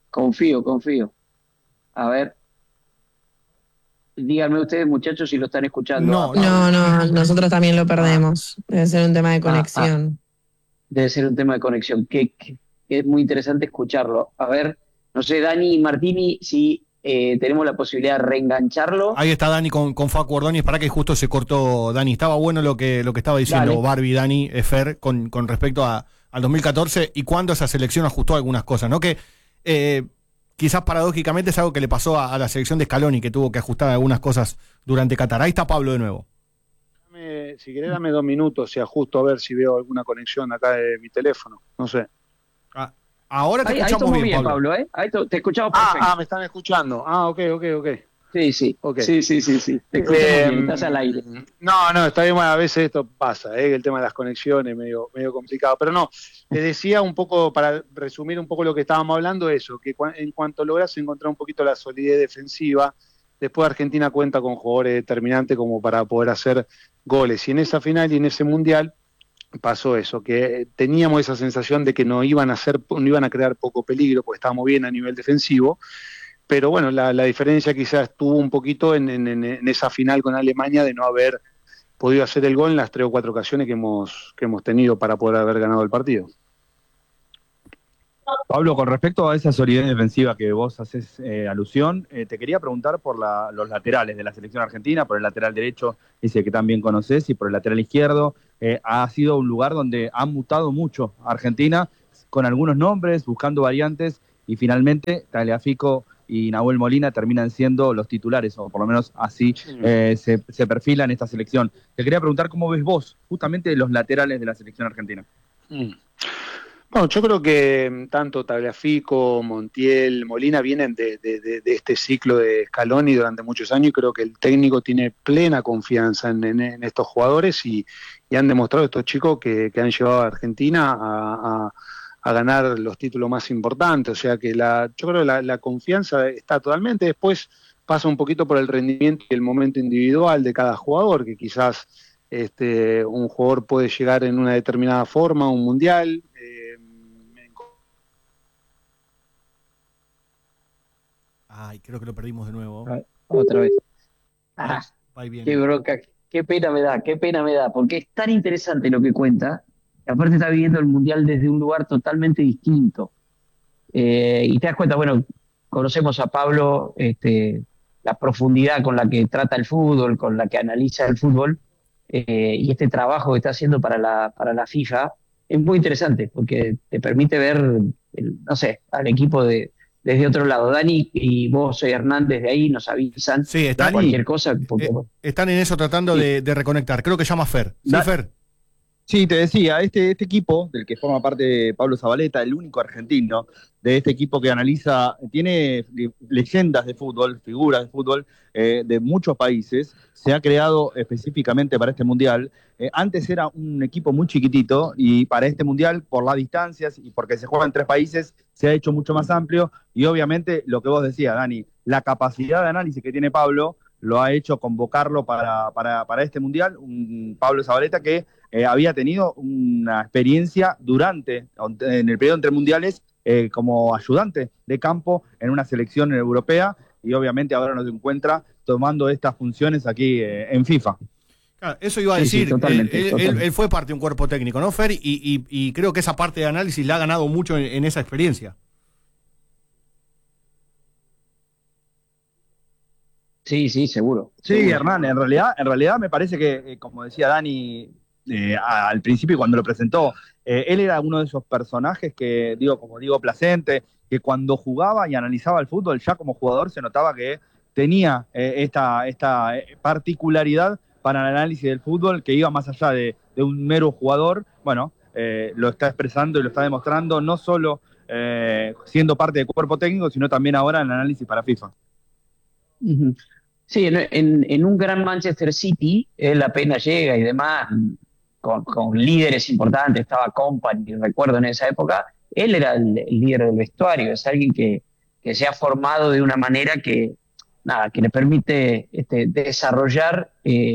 A ver. Díganme ustedes, muchachos, si lo están escuchando. No, nosotros también lo perdemos. Debe ser un tema de conexión. Debe ser un tema de conexión. Que es muy interesante escucharlo. A ver, no sé, Dani y Martini, si tenemos la posibilidad de reengancharlo. Ahí está Dani con Facu Ordóñez. Para que justo se cortó Dani. Estaba bueno lo que estaba diciendo. Dale. Barbie, Dani, Fer, con respecto al 2014 y cuando esa selección ajustó algunas cosas, ¿no? Que quizás paradójicamente es algo que le pasó a la selección de Scaloni, que tuvo que ajustar algunas cosas durante Qatar. Ahí está Pablo de nuevo. Si querés, dame 2 minutos y ajusto a ver si veo alguna conexión acá de mi teléfono. No sé. Ahora te escuchamos bien, Pablo. Ahí te escuchamos perfecto. Me están escuchando. Ok. Sí. Okay. Sí. Te escuchamos bien, estás al aire. No, está bien, bueno, a veces esto pasa, el tema de las conexiones medio complicado. Pero no, les decía un poco, para resumir un poco lo que estábamos hablando, eso, que en cuanto logras encontrar un poquito la solidez defensiva, después Argentina cuenta con jugadores determinantes como para poder hacer goles. Y en esa final y en ese mundial pasó eso, que teníamos esa sensación de que no iban a crear poco peligro, porque estábamos bien a nivel defensivo. Pero bueno, la diferencia quizás estuvo un poquito en esa final con Alemania de no haber podido hacer el gol en las 3 o 4 ocasiones que hemos tenido para poder haber ganado el partido. Pablo, con respecto a esa solidez defensiva que vos haces alusión, te quería preguntar por los laterales de la selección argentina, por el lateral derecho, ese que también conocés, y por el lateral izquierdo. Ha sido un lugar donde ha mutado mucho Argentina, con algunos nombres, buscando variantes, y finalmente Tagliafico y Nahuel Molina terminan siendo los titulares, o por lo menos así se perfila en esta selección. Te quería preguntar cómo ves vos justamente los laterales de la selección argentina. Bueno, yo creo que tanto Tagliafico, Montiel, Molina vienen de este ciclo de Scaloni durante muchos años, y creo que el técnico tiene plena confianza en estos jugadores y han demostrado estos chicos que han llevado a Argentina a ganar los títulos más importantes. O sea que yo creo que la confianza está totalmente. Después pasa un poquito por el rendimiento y el momento individual de cada jugador, que quizás un jugador puede llegar en una determinada forma a un mundial. Ay, creo que lo perdimos de nuevo. Otra vez. Qué bronca, qué pena me da, porque es tan interesante lo que cuenta, que aparte está viviendo el Mundial desde un lugar totalmente distinto. Y te das cuenta, bueno, conocemos a Pablo, la profundidad con la que trata el fútbol, con la que analiza el fútbol, y este trabajo que está haciendo para la FIFA es muy interesante, porque te permite ver, no sé, al equipo desde otro lado. Dani y vos, Hernán, desde ahí nos avisan cualquier cosa. Porque, están en eso tratando de reconectar. Creo que llama Fer. ¿Sí, Fer? Sí, te decía, este equipo del que forma parte Pablo Zabaleta, el único argentino de este equipo que analiza, tiene leyendas de fútbol, figuras de fútbol de muchos países, se ha creado específicamente para este mundial. Antes era un equipo muy chiquitito y para este mundial, por las distancias y porque se juega en 3 países, se ha hecho mucho más amplio y obviamente lo que vos decías, Dani, la capacidad de análisis que tiene Pablo lo ha hecho convocarlo para este mundial, un Pablo Zabaleta que había tenido una experiencia en el periodo entre mundiales como ayudante de campo en una selección europea y obviamente ahora nos encuentra tomando estas funciones aquí en FIFA. Claro, eso iba a decir, sí, totalmente. Él fue parte de un cuerpo técnico, ¿no, Fer? Y creo que esa parte de análisis la ha ganado mucho en esa experiencia. Sí, seguro. Sí, seguro. Hernán, en realidad me parece que, como decía Dani al principio cuando lo presentó, él era uno de esos personajes que, como digo, Placente, que cuando jugaba y analizaba el fútbol, ya como jugador se notaba que tenía esta particularidad para el análisis del fútbol, que iba más allá de un mero jugador. Bueno, lo está expresando y lo está demostrando, no solo siendo parte del cuerpo técnico, sino también ahora en el análisis para FIFA. Uh-huh. Sí, en un gran Manchester City, él apenas llega y demás, con líderes importantes, estaba Kompany, recuerdo en esa época, él era el líder del vestuario, es alguien que se ha formado de una manera que le permite desarrollar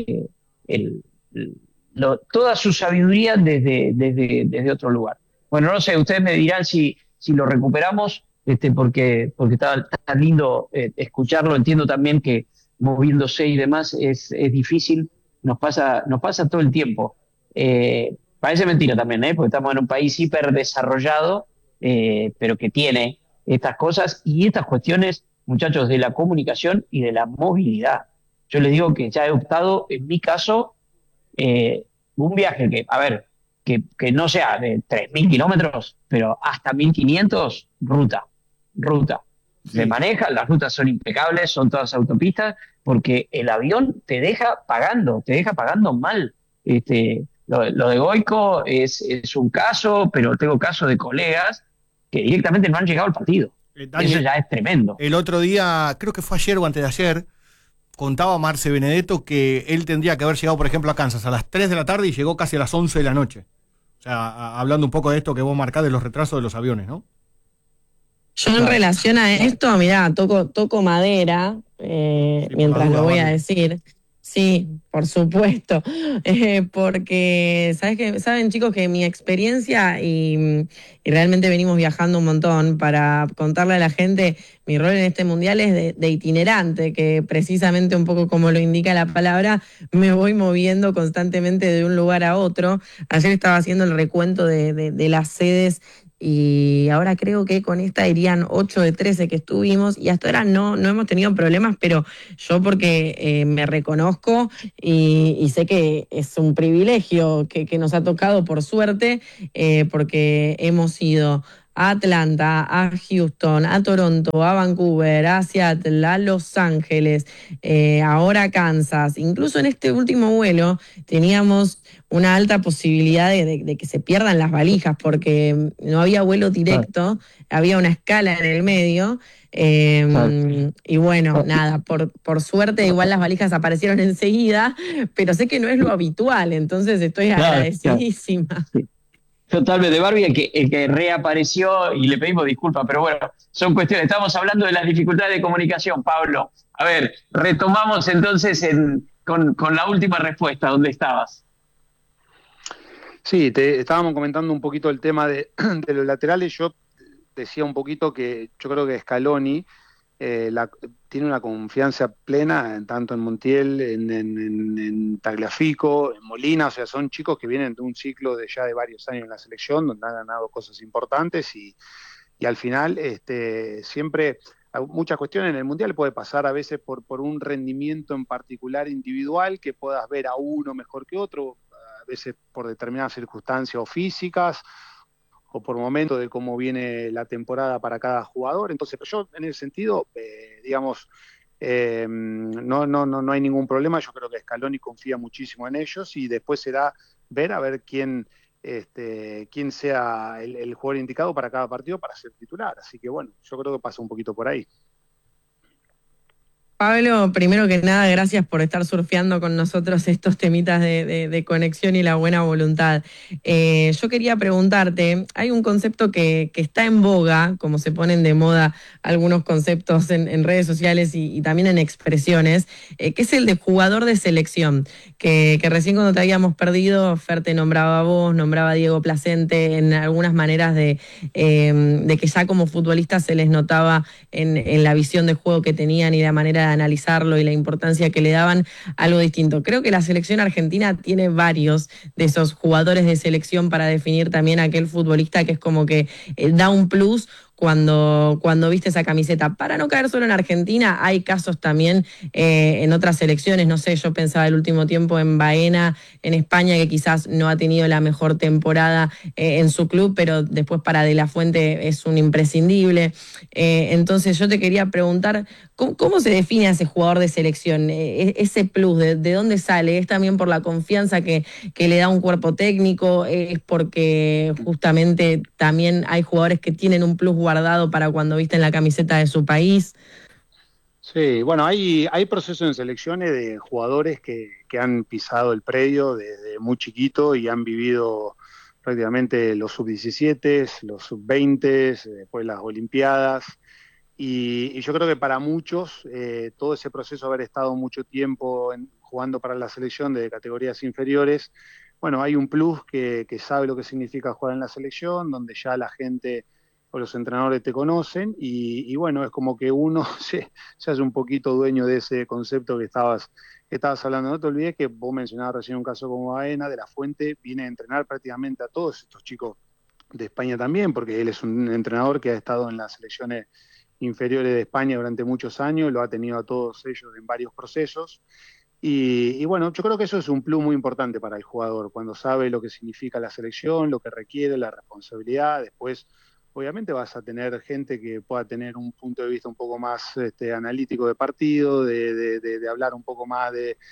toda su sabiduría desde otro lugar. Bueno, no sé, ustedes me dirán si lo recuperamos, porque está lindo escucharlo. Entiendo también que moviéndose y demás es difícil, nos pasa todo el tiempo. Parece mentira también, porque estamos en un país hiper desarrollado, pero que tiene estas cosas y estas cuestiones, muchachos, de la comunicación y de la movilidad. Yo les digo que ya he optado, en mi caso, un viaje que no sea de 3.000 kilómetros, pero hasta 1.500, ruta. Sí. Se maneja, las rutas son impecables, son todas autopistas, porque el avión te deja pagando mal. Lo de Goico es un caso, pero tengo casos de colegas que directamente no han llegado al partido. Daniel, eso ya es tremendo. El otro día, creo que fue ayer o antes de ayer, contaba Marce Benedetto que él tendría que haber llegado, por ejemplo, a Kansas a las 3 de la tarde y llegó casi a las 11 de la noche. O sea, hablando un poco de esto que vos marcás de los retrasos de los aviones, ¿no? Yo en relación a esto, mirá, toco madera, mientras lo voy a decir. Sí, por supuesto, porque saben chicos que mi experiencia y realmente venimos viajando un montón para contarle a la gente, mi rol en este mundial es de itinerante, que precisamente un poco como lo indica la palabra, me voy moviendo constantemente de un lugar a otro. Ayer estaba haciendo el recuento de las sedes y ahora creo que con esta irían 8 de 13 que estuvimos y hasta ahora no hemos tenido problemas, pero yo porque me reconozco y sé que es un privilegio que nos ha tocado por suerte, porque hemos ido a Atlanta, a Houston, a Toronto, a Vancouver, a Seattle, a Los Ángeles, ahora a Kansas. Incluso en este último vuelo teníamos una alta posibilidad de que se pierdan las valijas porque no había vuelo directo, había una escala en el medio. Y bueno, nada, por suerte igual las valijas aparecieron enseguida, pero sé que no es lo habitual, entonces estoy agradecidísima. Totalmente, Barbie, el que reapareció, y le pedimos disculpas, pero bueno, son cuestiones. Estamos hablando de las dificultades de comunicación, Pablo. A ver, retomamos entonces con la última respuesta, ¿dónde estabas? Sí, estábamos comentando un poquito el tema de los laterales. Yo decía un poquito que yo creo que Scaloni tiene una confianza plena tanto en Montiel, en Tagliafico, en Molina, o sea, son chicos que vienen de un ciclo de ya de varios años en la selección, donde han ganado cosas importantes y al final siempre muchas cuestiones en el Mundial puede pasar a veces por un rendimiento en particular individual, que puedas ver a uno mejor que otro, a veces por determinadas circunstancias o físicas, o por momento de cómo viene la temporada para cada jugador. Entonces, yo en ese sentido, digamos, no hay ningún problema. Yo creo que Scaloni confía muchísimo en ellos y después será ver a ver quién sea el jugador indicado para cada partido para ser titular. Así que bueno, yo creo que pasa un poquito por ahí. Pablo, primero que nada, gracias por estar surfeando con nosotros estos temitas de conexión y la buena voluntad. Yo quería preguntarte, hay un concepto que está en boga, como se ponen de moda algunos conceptos en redes sociales y también en expresiones, que es el de jugador de selección, que recién cuando te habíamos perdido, Fer te nombraba a vos, nombraba a Diego Placente, en algunas maneras de que ya como futbolistas se les notaba en la visión de juego que tenían y la manera de analizarlo y la importancia que le daban, algo distinto. Creo que la selección argentina tiene varios de esos jugadores de selección para definir también a aquel futbolista que es como que da un plus cuando viste esa camiseta. Para no caer solo en Argentina, hay casos también en otras selecciones. No sé, yo pensaba el último tiempo en Baena, en España, que quizás no ha tenido la mejor temporada en su club, pero después para De La Fuente es un imprescindible. Entonces yo te quería preguntar, ¿cómo se define a ese jugador de selección? Ese plus, ¿de dónde sale? ¿Es también por la confianza que le da un cuerpo técnico? ¿Es porque justamente también hay jugadores que tienen un plus guardado para cuando visten la camiseta de su país? Sí, bueno, hay procesos en selecciones de jugadores que han pisado el predio desde muy chiquito y han vivido prácticamente los sub-17, los sub-20, después las Olimpiadas. Y yo creo que para muchos todo ese proceso de haber estado mucho tiempo jugando para la selección de categorías inferiores, bueno, hay un plus que sabe lo que significa jugar en la selección, donde ya la gente o los entrenadores te conocen y bueno, es como que uno se hace un poquito dueño de ese concepto que estabas hablando. No te olvides que vos mencionabas recién un caso como Baena, De La Fuente viene a entrenar prácticamente a todos estos chicos de España también, porque él es un entrenador que ha estado en las selecciones inferiores de España durante muchos años, lo ha tenido a todos ellos en varios procesos. Y bueno, yo creo que eso es un plus muy importante para el jugador, cuando sabe lo que significa la selección, lo que requiere, la responsabilidad. Después, obviamente, vas a tener gente que pueda tener un punto de vista un poco más analítico de partido, de hablar un poco más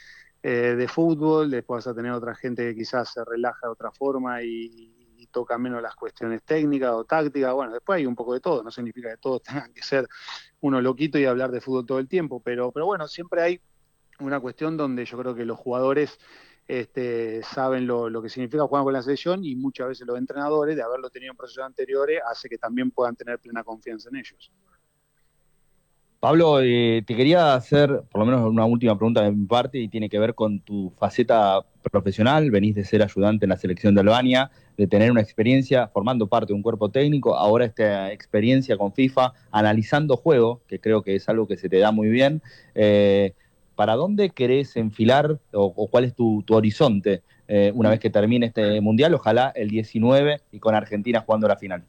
de fútbol. Después vas a tener otra gente que quizás se relaja de otra forma y toca menos las cuestiones técnicas o tácticas. Bueno, después hay un poco de todo, no significa que todos tengan que ser uno loquito y hablar de fútbol todo el tiempo, pero bueno, siempre hay una cuestión donde yo creo que los jugadores saben lo que significa jugar con la selección y muchas veces los entrenadores, de haberlo tenido en procesos anteriores, hace que también puedan tener plena confianza en ellos. Pablo, te quería hacer por lo menos una última pregunta de mi parte y tiene que ver con tu faceta profesional. Venís de ser ayudante en la selección de Albania, de tener una experiencia formando parte de un cuerpo técnico, ahora esta experiencia con FIFA, analizando juego, que creo que es algo que se te da muy bien. ¿Para dónde querés enfilar o cuál es tu horizonte una vez que termine este Mundial? Ojalá el 19 y con Argentina jugando la final.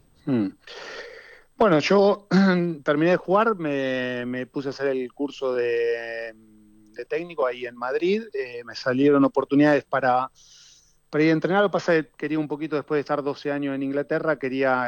Bueno, yo terminé de jugar, me puse a hacer el curso de técnico ahí en Madrid, me salieron oportunidades para ir a entrenar. Lo que pasa es que quería un poquito, después de estar 12 años en Inglaterra, quería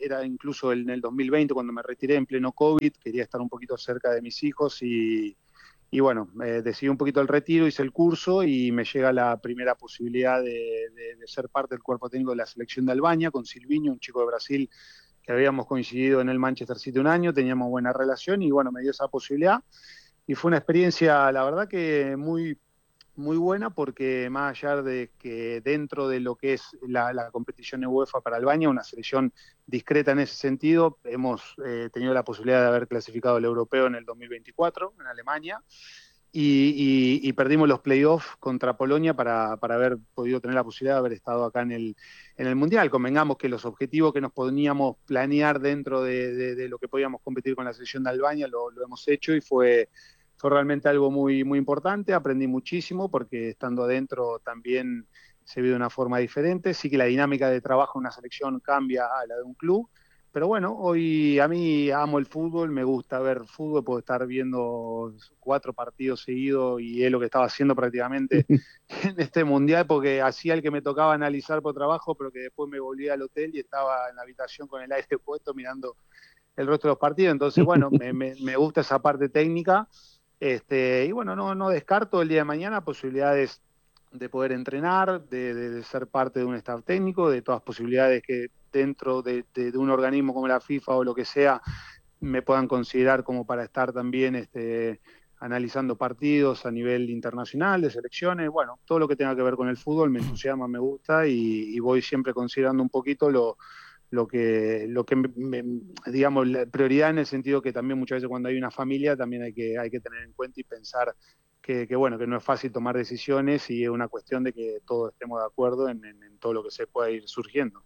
era incluso en el 2020 cuando me retiré en pleno COVID, quería estar un poquito cerca de mis hijos y bueno, decidí un poquito el retiro, hice el curso y me llega la primera posibilidad de ser parte del cuerpo técnico de la selección de Albania con Silvinho, un chico de Brasil que habíamos coincidido en el Manchester City un año, teníamos buena relación y bueno, me dio esa posibilidad y fue una experiencia, la verdad que muy, muy buena porque más allá de que dentro de lo que es la competición de UEFA para Albania, una selección discreta en ese sentido, hemos tenido la posibilidad de haber clasificado el europeo en el 2024 en Alemania y perdimos los playoffs contra Polonia para haber podido tener la posibilidad de haber estado acá en el Mundial. Convengamos que los objetivos que nos podíamos planear dentro de lo que podíamos competir con la selección de Albania lo hemos hecho y fue realmente algo muy, muy importante. Aprendí muchísimo porque estando adentro también se vive de una forma diferente. Sí que la dinámica de trabajo en una selección cambia a la de un club. Pero bueno, hoy a mí amo el fútbol, me gusta ver fútbol, puedo estar viendo 4 partidos seguidos y es lo que estaba haciendo prácticamente en este mundial, porque hacía el que me tocaba analizar por trabajo, pero que después me volví al hotel y estaba en la habitación con el aire puesto mirando el resto de los partidos. Entonces, bueno, me gusta esa parte técnica. Y bueno, no descarto el día de mañana posibilidades de poder entrenar, de ser parte de un staff técnico, de todas posibilidades que dentro de un organismo como la FIFA o lo que sea me puedan considerar como para estar también analizando partidos a nivel internacional, de selecciones. Bueno, todo lo que tenga que ver con el fútbol me entusiasma, me gusta y voy siempre considerando un poquito lo que digamos, la prioridad en el sentido que también muchas veces cuando hay una familia también hay que tener en cuenta y pensar que bueno, que no es fácil tomar decisiones y es una cuestión de que todos estemos de acuerdo en todo lo que se pueda ir surgiendo.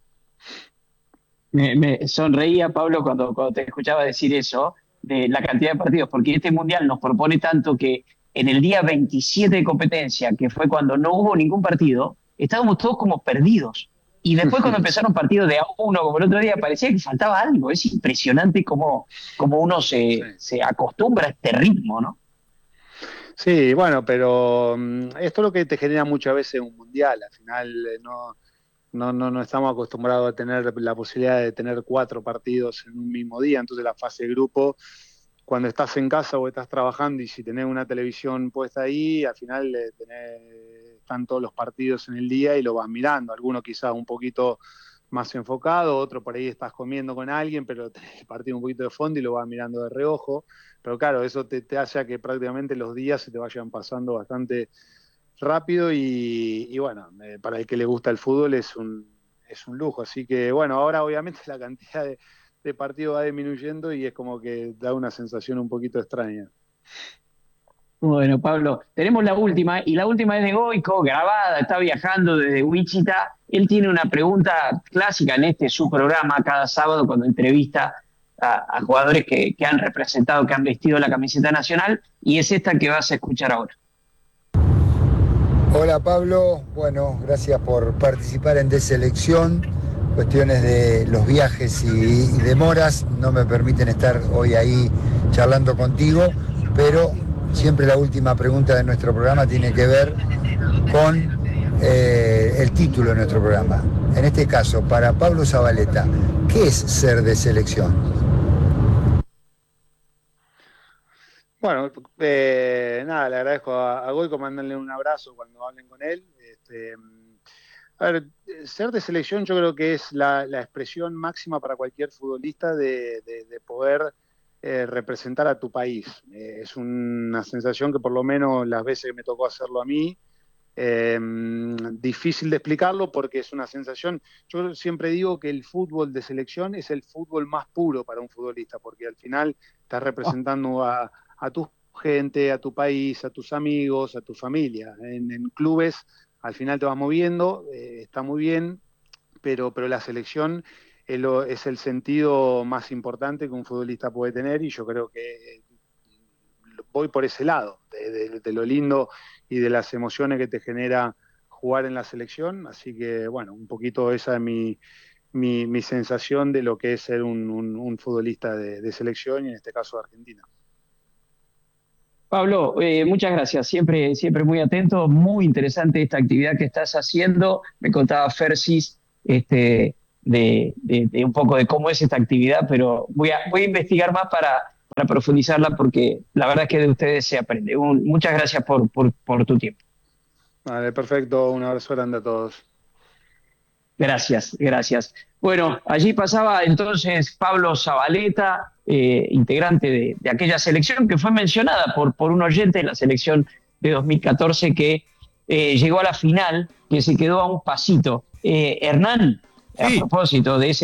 Me sonreía, Pablo, cuando te escuchaba decir eso, de la cantidad de partidos, porque este Mundial nos propone tanto que en el día 27 de competencia, que fue cuando no hubo ningún partido, estábamos todos como perdidos. Y después cuando empezaron partidos de a uno, como el otro día, parecía que faltaba algo. Es impresionante cómo uno se acostumbra a este ritmo, ¿no? Sí, bueno, pero esto es lo que te genera muchas veces un mundial. Al final no estamos acostumbrados a tener la posibilidad de tener 4 partidos en un mismo día. Entonces la fase de grupo, cuando estás en casa o estás trabajando y si tenés una televisión puesta ahí, al final están todos los partidos en el día y lo vas mirando. Algunos quizás un poquito más enfocado, otro por ahí estás comiendo con alguien, pero tenés el partido un poquito de fondo y lo vas mirando de reojo. Pero claro, eso te hace a que prácticamente los días se te vayan pasando bastante rápido y bueno, para el que le gusta el fútbol es un lujo. Así que bueno, ahora obviamente la cantidad de partidos va disminuyendo y es como que da una sensación un poquito extraña. Bueno, Pablo, tenemos la última, y la última es de Goico, grabada, está viajando desde Wichita. Él tiene una pregunta clásica en su programa cada sábado cuando entrevista a jugadores que han representado, que han vestido la camiseta nacional, y es esta que vas a escuchar ahora. Hola Pablo, bueno, gracias por participar en Deselección. Cuestiones de los viajes y demoras no me permiten estar hoy ahí charlando contigo, pero siempre la última pregunta de nuestro programa tiene que ver con el título de nuestro programa. En este caso, para Pablo Zabaleta, ¿qué es ser de selección? Bueno, nada, le agradezco a Goico, mandarle un abrazo cuando hablen con él. A ver, ser de selección yo creo que es la expresión máxima para cualquier futbolista de poder representar a tu país. Es una sensación que por lo menos las veces que me tocó hacerlo a mí, difícil de explicarlo porque es una sensación. Yo siempre digo que el fútbol de selección es el fútbol más puro para un futbolista, porque al final estás representando a tu gente, a tu país, a tus amigos, a tu familia. En clubes al final te vas moviendo, está muy bien, pero la selección es el sentido más importante que un futbolista puede tener y yo creo que voy por ese lado, de lo lindo y de las emociones que te genera jugar en la selección, así que bueno, un poquito esa es mi sensación de lo que es ser un futbolista de selección y en este caso de Argentina. Pablo, muchas gracias, siempre muy atento, muy interesante esta actividad que estás haciendo. Me contaba Fersis, de un poco de cómo es esta actividad, pero voy a investigar más para profundizarla, porque la verdad es que de ustedes se aprende. Muchas gracias por tu tiempo. Vale, perfecto. Un abrazo grande a todos. Gracias. Bueno, allí pasaba entonces Pablo Zabaleta, integrante de aquella selección que fue mencionada por un oyente, la selección de 2014 que llegó a la final, que se quedó a un pasito. Hernán, a propósito de ese